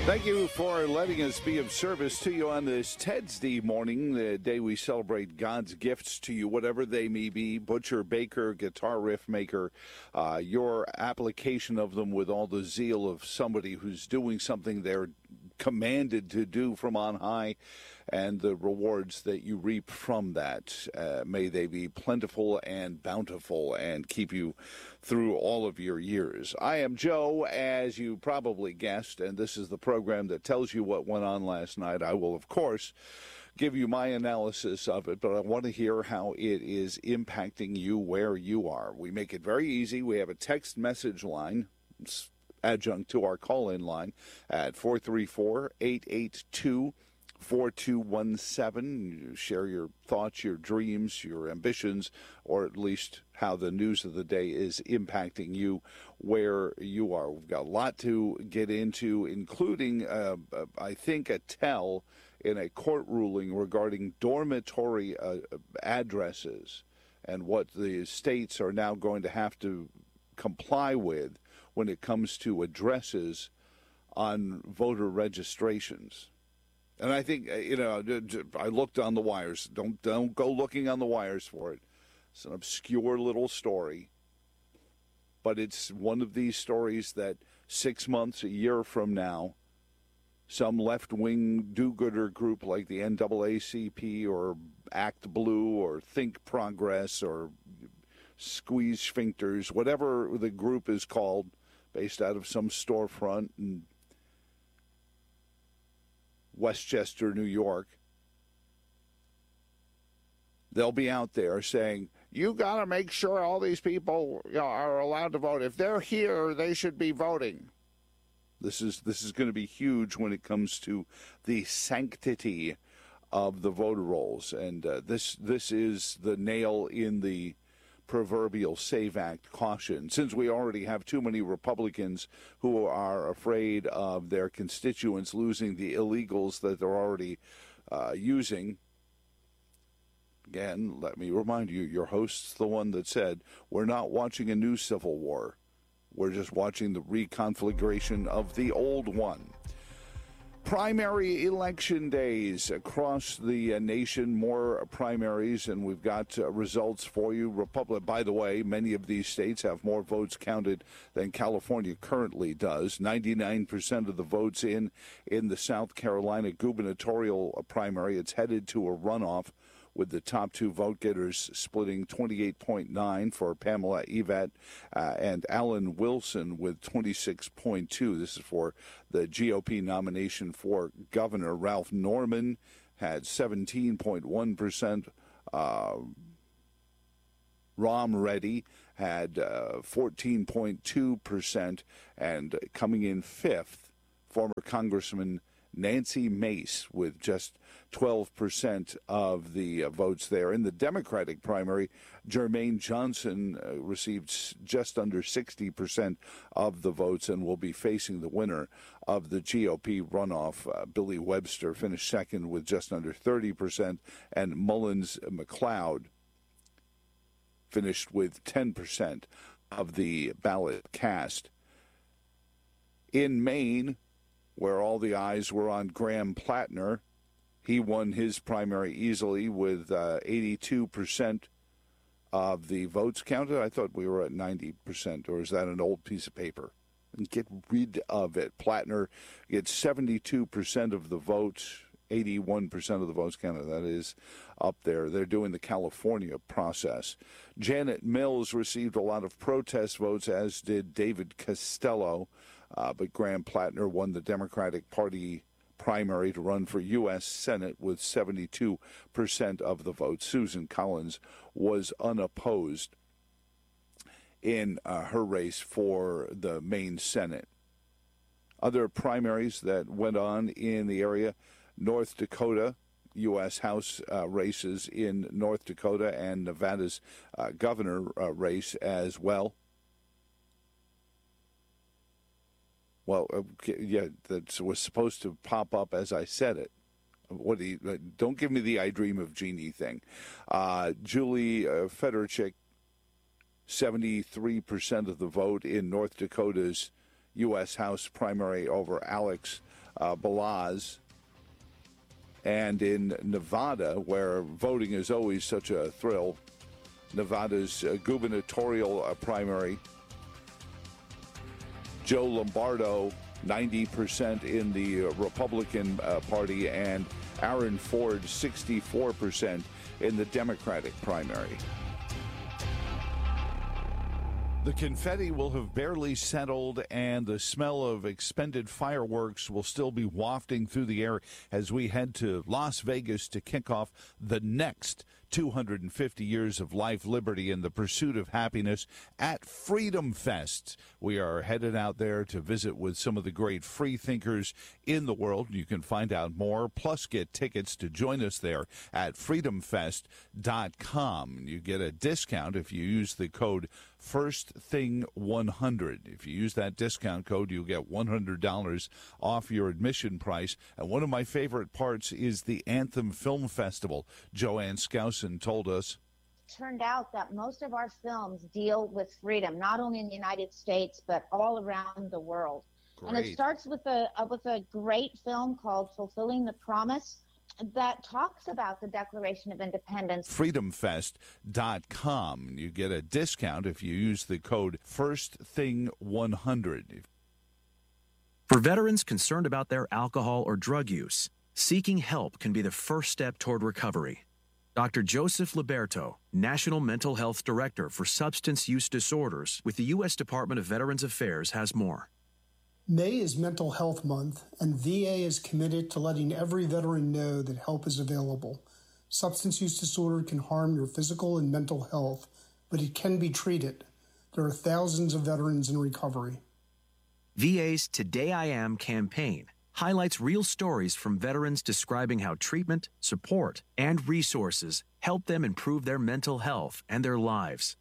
Thank you for letting us be of service to you on this Ted's Day morning, the day we celebrate God's gifts to you, whatever they may be, butcher, baker, guitar riff maker, your application of them with all the zeal of somebody who's doing something they're commanded to do from on high, and the rewards that you reap from that. May they be plentiful and bountiful and keep you through all of your years. I am Joe, as you probably guessed, and this is the program that tells you what went on last night. I will, of course, give you my analysis of it, but I want to hear how it is impacting you where you are. We make it very easy. We have a text message line, adjunct to our call-in line, at 434-882-4217. You share your thoughts, your dreams, your ambitions, or at least how the news of the day is impacting you where you are. We've got a lot to get into, including, I think, a tell in a court ruling regarding dormitory addresses and what the states are now going to have to comply with when it comes to addresses on voter registrations. And I think, I looked on the wires. Don't go looking on the wires for it. It's an obscure little story. But it's one of these stories that 6 months, a year from now, some left-wing do-gooder group like the NAACP or Act Blue or Think Progress or Squeeze Sphincters, whatever the group is called, based out of some storefront in Westchester, New York, they'll be out there saying, you got to make sure all these people are allowed to vote. If they're here, they should be voting. This is going to be huge when it comes to the sanctity of the voter rolls. And this is the nail in the proverbial SAVE Act caution. Since we already have too many Republicans who are afraid of their constituents losing the illegals that they're already using. Again, let me remind you, your host's the one that said, we're not watching a new civil war. We're just watching the reconfiguration of the old one. Primary election days across the nation, more primaries, and we've got results for you. By the way, many of these states have more votes counted than California currently does. 99% of the votes in the South Carolina gubernatorial primary. It's headed to a runoff, with the top two vote getters splitting 28.9 for Pamela Yvette and Alan Wilson with 26.2. This is for the GOP nomination for governor. Ralph Norman had 17.1%. Ram Reddy had 14.2%. And coming in fifth, former Congressman Nancy Mace with just 12% of the votes there. In the Democratic primary, Jermaine Johnson received just under 60% of the votes and will be facing the winner of the GOP runoff. Billy Webster finished second with just under 30%, and Mullins McLeod finished with 10% of the ballot cast. In Maine, where all the eyes were on Graham Plattner, he won his primary easily with 82% of the votes counted. I thought we were at 90%, or is that an old piece of paper? And get rid of it. Plattner gets 72% of the votes, 81% of the votes counted. That is up there. They're doing the California process. Janet Mills received a lot of protest votes, as did David Costello. But Graham Plattner won the Democratic Party primary to run for U.S. Senate with 72% of the votes. Susan Collins was unopposed in her race for the Maine Senate. Other primaries that went on in the area, North Dakota, U.S. House races in North Dakota, and Nevada's governor race as well. Well, yeah, that was supposed to pop up as I said it. Don't give me the I Dream of Jeannie thing. Julie Fedorchik, 73% of the vote in North Dakota's U.S. House primary over Alex Balazs. And in Nevada, where voting is always such a thrill, Nevada's gubernatorial primary, Joe Lombardo, 90% in the Republican Party, and Aaron Ford, 64% in the Democratic primary. The confetti will have barely settled, and the smell of expended fireworks will still be wafting through the air as we head to Las Vegas to kick off the next 250 years of life, liberty, and the pursuit of happiness at Freedom Fest. We are headed out there to visit with some of the great free thinkers in the world. You can find out more, plus get tickets to join us there at freedomfest.com. You get a discount if you use the code FIRSTTHING100. If you use that discount code, you'll get $100 off your admission price. And one of my favorite parts is the Anthem Film Festival. Joanne Skousen told us. Turned out that most of our films deal with freedom, not only in the United States, but all around the world. Great. And it starts with a great film called Fulfilling the Promise that talks about the Declaration of Independence. Freedomfest.com. You get a discount if you use the code FIRSTTHING100. For veterans concerned about their alcohol or drug use, seeking help can be the first step toward recovery. Dr. Joseph Liberto, National Mental Health Director for Substance Use Disorders with the U.S. Department of Veterans Affairs, has more. May is Mental Health Month, and VA is committed to letting every veteran know that help is available. Substance use disorder can harm your physical and mental health, but it can be treated. There are thousands of veterans in recovery. VA's Today I Am campaign highlights real stories from veterans describing how treatment, support, and resources help them improve their mental health and their lives.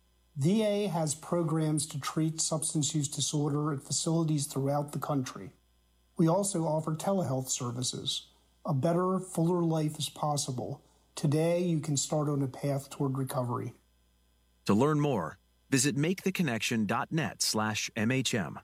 VA has programs to treat substance use disorder at facilities throughout the country. We also offer telehealth services. A better, fuller life is possible. Today, you can start on a path toward recovery. To learn more, visit maketheconnection.net/MHM.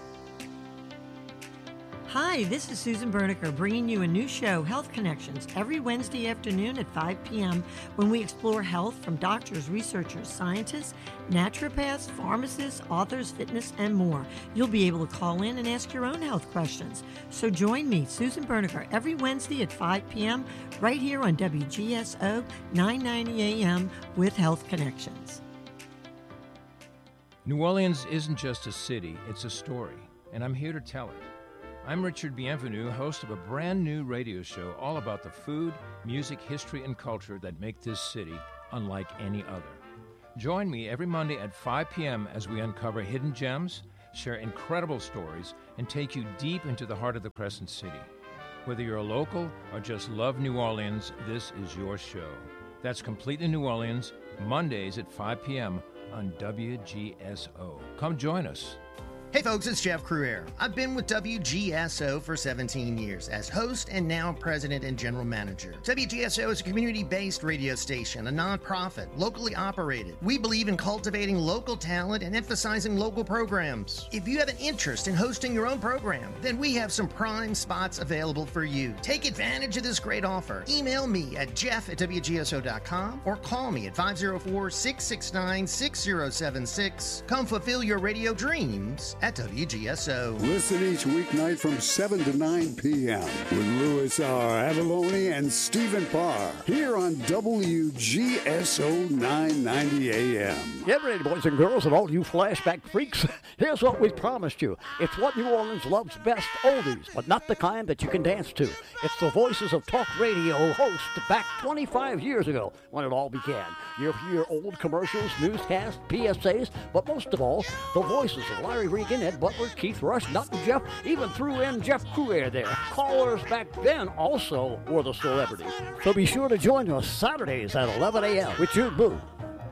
Hi, this is Susan Berniker bringing you a new show, Health Connections, every Wednesday afternoon at 5 p.m. when we explore health from doctors, researchers, scientists, naturopaths, pharmacists, authors, fitness, and more. You'll be able to call in and ask your own health questions. So join me, Susan Berniker, every Wednesday at 5 p.m. right here on WGSO 990 AM with Health Connections. New Orleans isn't just a city, it's a story, and I'm here to tell it. I'm Richard Bienvenu, host of a brand new radio show all about the food, music, history, and culture that make this city unlike any other. Join me every Monday at 5 p.m. as we uncover hidden gems, share incredible stories, and take you deep into the heart of the Crescent City. Whether you're a local or just love New Orleans, this is your show. That's Completely New Orleans, Mondays at 5 p.m. on WGSO. Come join us. Hey folks, it's Jeff Cruere. I've been with WGSO for 17 years as host and now president and general manager. WGSO is a community-based radio station, a nonprofit, locally operated. We believe in cultivating local talent and emphasizing local programs. If you have an interest in hosting your own program, then we have some prime spots available for you. Take advantage of this great offer. Email me at jeff@wgso.com or call me at 504-669-6076. Come fulfill your radio dreams at WGSO. Listen each weeknight from 7 to 9 p.m. with Louis R. Avalone and Stephen Parr here on WGSO 990 AM. Get ready, boys and girls, and all you flashback freaks. Here's what we promised you. It's what New Orleans loves best, oldies, but not the kind that you can dance to. It's the voices of talk radio hosts back 25 years ago when it all began. You'll hear old commercials, newscasts, PSAs, but most of all, the voices of Larry Regan, Ed Butler, Keith Rush, Nut and Jeff, even threw in Jeff Cruere there. Callers back then also were the celebrities. So be sure to join us Saturdays at 11 a.m. with Jude Boo.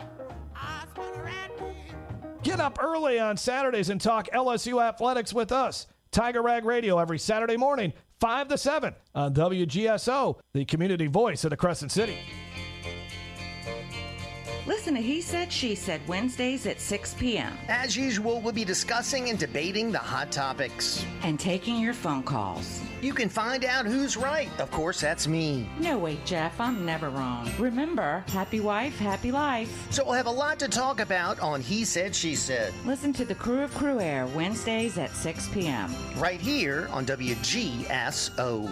Get up early on Saturdays and talk LSU athletics with us. Tiger Rag Radio every Saturday morning, 5 to 7 on WGSO, the community voice of the Crescent City. Listen to He Said, She Said Wednesdays at 6 p.m. As usual, we'll be discussing and debating the hot topics. And taking your phone calls. You can find out who's right. Of course, that's me. No, wait, Jeff, I'm never wrong. Remember, happy wife, happy life. So we'll have a lot to talk about on He Said, She Said. Listen to the Crew of Crew Air Wednesdays at 6 p.m. Right here on WGSO.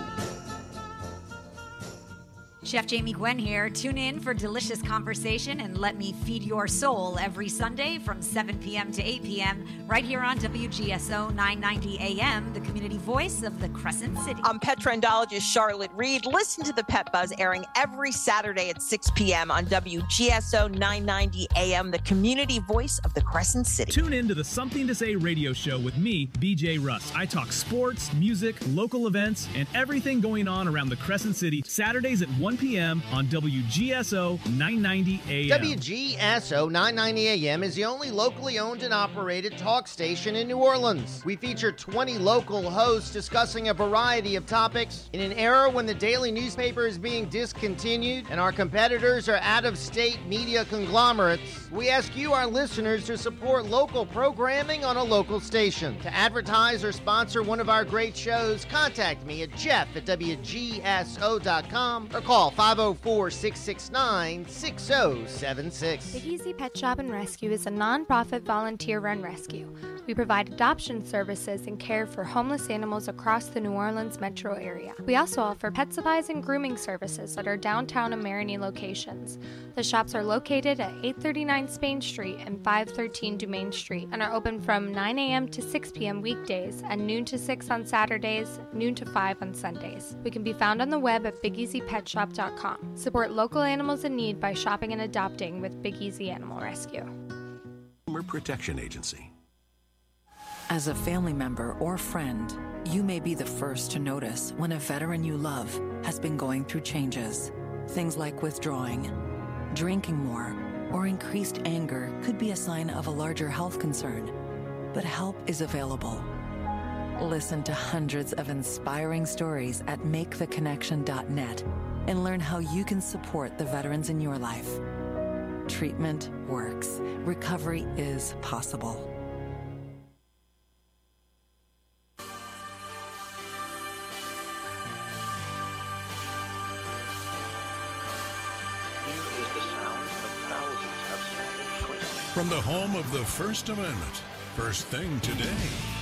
Chef Jamie Gwen here. Tune in for delicious conversation and let me feed your soul every Sunday from 7 p.m. to 8 p.m. right here on WGSO 990 AM, the community voice of the Crescent City. I'm pet trendologist Charlotte Reed. Listen to the Pet Buzz airing every Saturday at 6 p.m. on WGSO 990 AM, the community voice of the Crescent City. Tune in to the Something to Say radio show with me, BJ Russ. I talk sports, music, local events, and everything going on around the Crescent City, Saturdays at 1 p.m. on WGSO 990 AM. WGSO 990 AM is the only locally owned and operated talk station in New Orleans. We feature 20 local hosts discussing a variety of topics. In an era when the daily newspaper is being discontinued and our competitors are out-of-state media conglomerates, we ask you, our listeners, to support local programming on a local station. To advertise or sponsor one of our great shows, contact me at jeff@wgso.com or call 504-669-6076. Big Easy Pet Shop and Rescue is a non-profit volunteer-run rescue. We provide adoption services and care for homeless animals across the New Orleans metro area. We also offer pet supplies and grooming services at our downtown and Marigny locations. The shops are located at 839 Spain Street and 513 Dumaine Street and are open from 9 a.m. to 6 p.m. weekdays and noon to 6 on Saturdays, noon to 5 on Sundays. We can be found on the web at BigEasyPetShop.com. Support local animals in need by shopping and adopting with Big Easy Animal Rescue. Consumer Protection Agency. As a family member or friend, you may be the first to notice when a veteran you love has been going through changes. Things like withdrawing, drinking more, or increased anger could be a sign of a larger health concern. But help is available. Listen to hundreds of inspiring stories at maketheconnection.net and learn how you can support the veterans in your life. Treatment works. Recovery is possible. From the home of the First Amendment, first thing today.